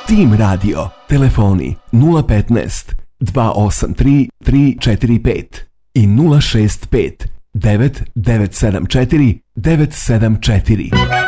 Tim Radio, telefoni 015 283 345 i 065 9974 974.